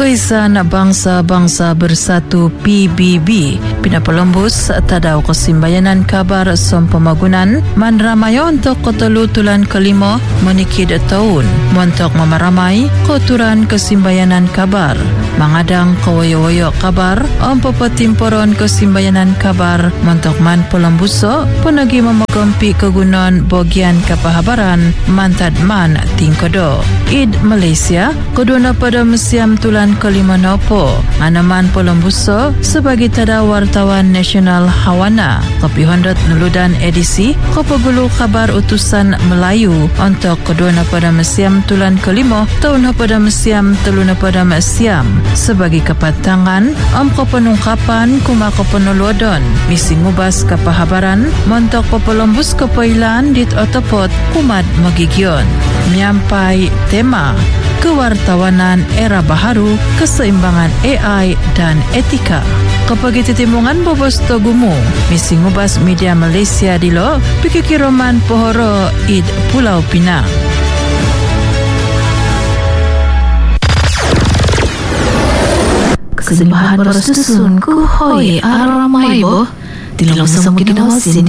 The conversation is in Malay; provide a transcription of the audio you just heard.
Barisan Bangsa-Bangsa Bersatu PBB pinapalembus tadau kesimbayanan kabar som pemagunan man ramai untuk ketelutulan kelima menikid tahun untuk memaramai koturan kesimbayanan kabar mengadang kawayo-wayo kabar petimporon kesimbayanan kabar untuk man pelembuso penagi memegempi kegunaan bagian kepahabaran mantad man tingkodo id Malaysia kedua pada mesiam tulan kelima nopo anaman pelembuso sebagai tada wartawan nasional Hawana kopi hondat nuludan edisi kopagulu kabar utusan Melayu untuk kedua pada mesiam tulan kelima tahun pada mesiam teluna pada mesiam sebagai kepatangan penungkapan kuma penulodon misi ngubas kepahabaran montok pelembus kepailan dit otopot kumat magigion menyampai tema kewartawanan era baharu, keseimbangan AI dan etika. Kepagi titimungan bobos togumu, misi ngubas media Malaysia dilo, pikikiroman pohoro id Pulau Pinang. Kesembahan bersusun ku hoi aramai boh, dilong semua kinawasin